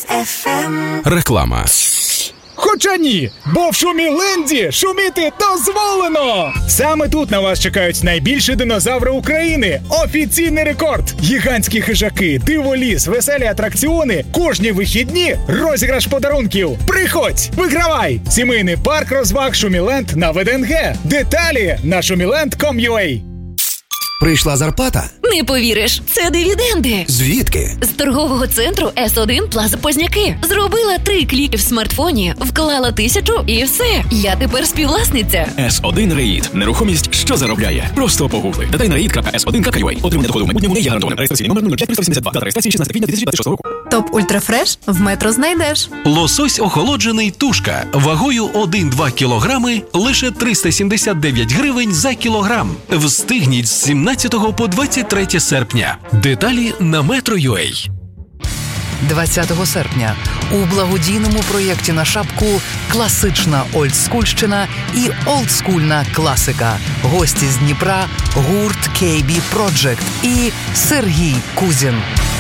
FM. Реклама. Хоча ні, бо в Шуміленді шуміти дозволено! Саме тут на вас чекають найбільші динозаври України. Офіційний рекорд! Гігантські хижаки, диволіз, веселі атракціони, кожні вихідні розіграш подарунків. Приходь, вигравай! Сімейний парк розваг Шуміленд на ВДНГ. Деталі на shumiland.com.ua. Прийшла зарплата? Не повіриш, це дивіденди. Звідки? З торгового центру С1 Плаза Позняки. Зробила 3 кліки в смартфоні, вклала 1000 і все. Я тепер співвласниця. S1 Рейд. Нерухомість, що заробляє. Просто погугли. Детальна reid.s1.ua. Отримання доходу в майбутньому не є гарантоване. Реєстраційний номер 05382. Дата реєстрації 16 квітня 2026 року. Топ Ультрафреш в Метро знайдеш. Лосось охолоджений тушка вагою 1-2 кілограми лише 379 гривень за кілограм. Встигніть з 17 по 23 серпня. Деталі на Metro.ua. 20 серпня у благодійному проєкті на шапку класична олдскульщина і олдскульна класика. Гості з Дніпра, гурт KB Project і Сергій Кузін.